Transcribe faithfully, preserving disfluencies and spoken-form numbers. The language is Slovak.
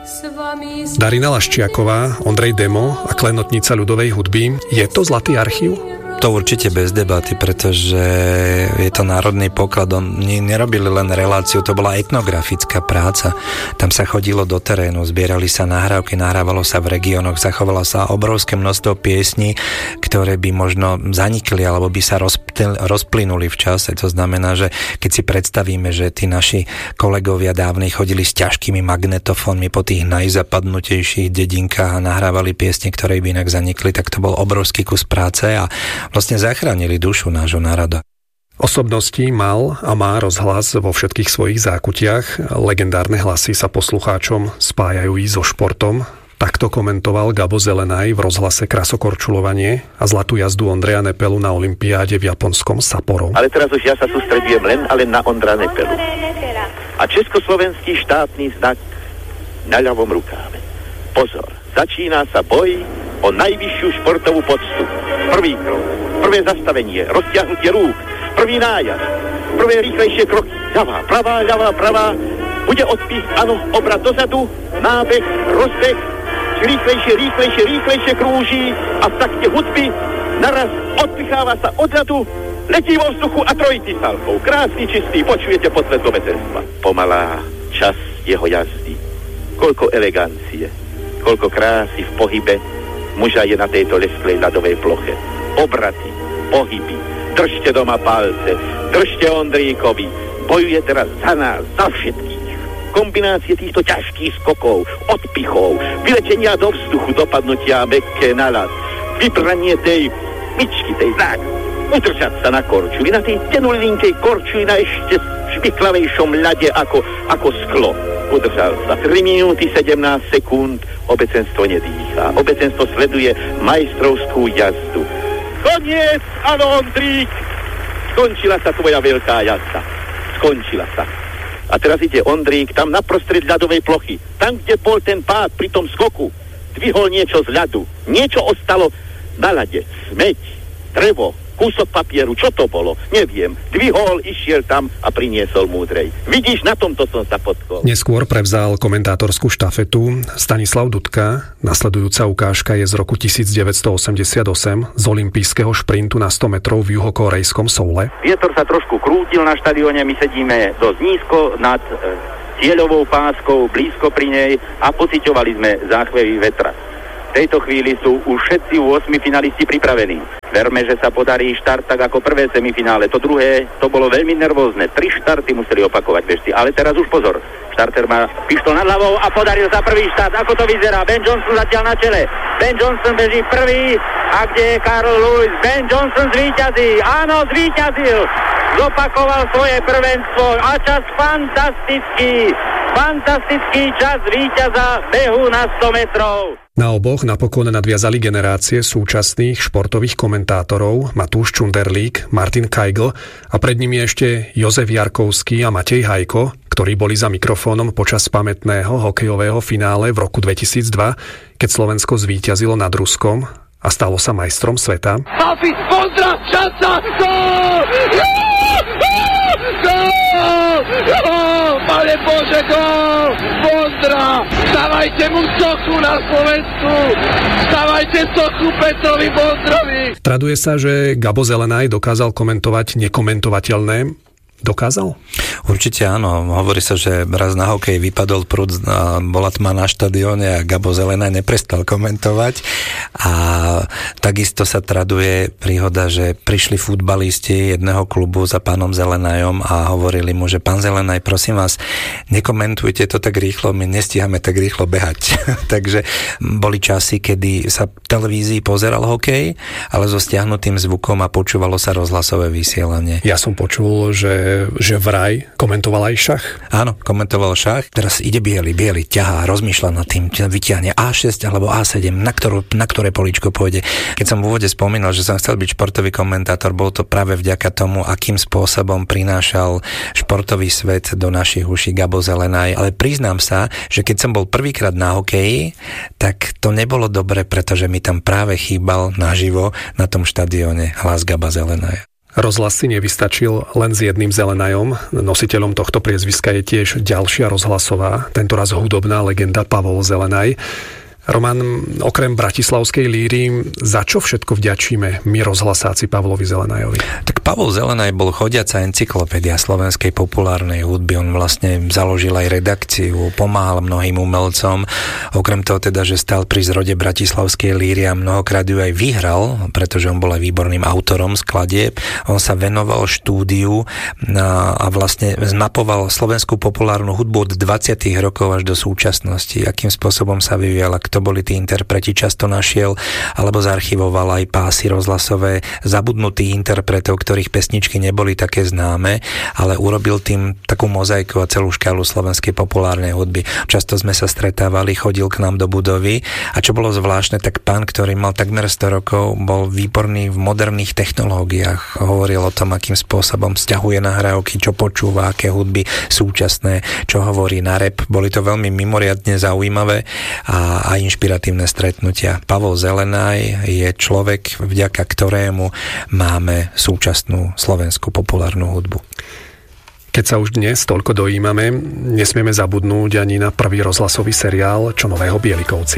Darina Laščiaková, Ondrej Demo a klenotnica ľudovej hudby. Je to zlatý archív? To určite bez debaty, pretože je to národný poklad. Oni nerobili len reláciu, to bola etnografická práca. Tam sa chodilo do terénu, zbierali sa nahrávky, nahrávalo sa v regiónoch, zachovalo sa obrovské množstvo piesní, ktoré by možno zanikli alebo by sa rozplynuli v čase. To znamená, že keď si predstavíme, že tí naši kolegovia dávni chodili s ťažkými magnetofónmi po tých najzapadnutejších dedinkách a nahrávali piesne, ktoré by inak zanikli, tak to bol obrovský kus práce a vlastne zachránili dušu nášho národa. Osobností mal a má rozhlas vo všetkých svojich zákutiach. Legendárne hlasy sa poslucháčom spájajú i so športom. Takto komentoval Gabo Zelenaj v rozhlase Krasokorčulovanie a zlatú jazdu Ondreja Nepelu na olympiáde v japonskom Sapporo. Ale teraz už ja sa sústredujem len ale na Ondra Nepelu. A československý štátny znak na ľavom rukáve. Pozor, začína sa boj o najvyššiu športovú poctu. Prvý krok, prvé zastavenie, roztiahnutie rúk, prvý nájazd, prvé rýchlejšie kroky, ľavá, pravá, ľavá, pravá, bude odpich, áno, obrat dozadu, nábeh, rozbeh, rýchlejšie, rýchlejšie, rýchlejšie krúži a v takte hudby naraz odpicháva sa odzadu, letí vo vzduchu a trojitý salkou. Krásny, čistý, počujete posvetlo veterstva. Pomalá čas jeho jazdy. Koľko elegancie, koľko krásy v pohybe muža je na tejto lesklej ľadovej ploche. Obraty, pohyby, držte doma palce, držte Ondríkovi, bojuje teraz za nás, za všetkých. Kombinácie týchto ťažkých skokov, odpichov, vyletenia do vzduchu, dopadnutia mäkké na ľad, vybranie tej myčky, tej zák, udržať sa na korčuli, na tej tenulilinkej korčuli na ešte špiklavejšom ľade ako, ako sklo. Udržal sa. tri minúty sedemnásť sekúnd, obecenstvo nedýchá. Obecenstvo sleduje majstrovskú jazdu. Koniec, áno, Ondrík! Skončila sa tvoja veľká jazda. Skončila sa. A teraz ide Ondrík tam naprostred ľadovej plochy. Tam, kde bol ten pád pri tom skoku, dvihol niečo z ľadu. Niečo ostalo na ľade. Smeť, drevo, kúsok papieru, čo to bolo? Neviem. Dvihol, išiel tam a priniesol múdrej. Vidíš, na tomto som sa potkol. Neskôr prevzal komentátorskú štafetu Stanislav Dudka. Nasledujúca ukážka je z roku devätnásťstoosemdesiatosem z olympijského šprintu na sto metrov v juhokorejskom Soule. Vietor sa trošku krútil na štadióne, my sedíme dosť nízko nad e, cieľovou páskou, blízko pri nej a pociťovali sme záchvevy vetra. V tejto chvíli sú už všetci ôsmi finalisti pripravení. Verme, že sa podarí štart tak ako prvé semifinále. To druhé, to bolo veľmi nervózne. Tri štarty museli opakovať bežci. Ale teraz už pozor. Štarter má pištol nad hlavou a podaril sa prvý štart. Ako to vyzerá? Ben Johnson zatiaľ na čele. Ben Johnson beží prvý. A kde je Carl Lewis? Ben Johnson zvíťazí. Áno, zvíťazil. Zopakoval svoje prvenstvo. A čas fantastický. Fantastický čas víťaza behu na sto metrov. Na oboch napokon nadviazali generácie súčasných športových komentátorov Matúš Čunderlík, Martin Kajgl a pred nimi ešte Jozef Jarkovský a Matej Hajko, ktorí boli za mikrofónom počas pamätného hokejového finále v roku dvetisícdva, keď Slovensko zvíťazilo nad Ruskom a stalo sa majstrom sveta. Hafi, Vondra, šanca, gól! Gól! Gól! Pane Bože, gól! Vondra! Stavajte mu sochu na Slovensku! Stavajte sochu Petrovi Vondrovi! Traduje sa, že Gabo Zelenaj dokázal komentovať nekomentovateľné. Dokázal? Určite áno. Hovorí sa, že raz na hokej vypadol prúd a bola tma na štadióne a Gabo Zelenaj neprestal komentovať. A takisto sa traduje príhoda, že prišli futbalisti jedného klubu za pánom Zelenajom a hovorili mu, že pán Zelenaj, prosím vás, nekomentujte to tak rýchlo, my nestíhame tak rýchlo behať. Takže boli časy, kedy sa v televízii pozeral hokej, ale so stiahnutým zvukom a počúvalo sa rozhlasové vysielanie. Ja som počul, že že vraj komentoval aj šach. Áno, komentoval šach. Teraz ide biely, biely, ťahá, rozmýšľa nad tým, vyťahne á šesť alebo á sedem, na, ktorú, na ktoré políčko pôjde. Keď som v úvode spomínal, že som chcel byť športový komentátor, bol to práve vďaka tomu, akým spôsobom prinášal športový svet do našich uší Gabo Zelenaj. Ale priznám sa, že keď som bol prvýkrát na hokeji, tak to nebolo dobre, pretože mi tam práve chýbal naživo na tom štadióne hlas Gaba Zelenaja. Rozhlas si nevystačil len s jedným Zelenajom. Nositeľom tohto priezviska je tiež ďalšia rozhlasová, tentoraz hudobná legenda Pavol Zelenaj. Roman, okrem bratislavskej líry, za čo všetko vďačíme my rozhlasáci Pavlovi Zelenajovi? Tak Pavol Zelenaj bol chodiaca encyklopédia slovenskej populárnej hudby. On vlastne založil aj redakciu, pomáhal mnohým umelcom. Okrem toho teda, že stal pri zrode bratislavskej líry a mnohokrát ju aj vyhral, pretože on bol aj výborným autorom skladieb. On sa venoval štúdiu a, a vlastne zmapoval slovenskú populárnu hudbu od dvadsiatych rokov až do súčasnosti. Akým spôsobom sa vyvíjala, to boli tí interpreti, často našiel alebo zarchivoval aj pásy rozhlasové zabudnutých interpretov, ktorých pesničky neboli také známe, ale urobil tým takú mozaiku a celú škálu slovenskej populárnej hudby. Často sme sa stretávali, chodil k nám do budovy a čo bolo zvláštne, tak pán, ktorý mal takmer sto rokov, bol výborný v moderných technológiách. Hovoril o tom, akým spôsobom sťahuje nahrávky, čo počúva, aké hudby súčasné, čo hovorí na rap. Boli to veľmi mimoriadne zaujímavé a aj inšpiratívne stretnutia. Pavol Zelenaj je človek, vďaka ktorému máme súčasnú slovenskú populárnu hudbu. Keď sa už dnes toľko dojímame, nesmieme zabudnúť ani na prvý rozhlasový seriál Čo nového Bielikovci.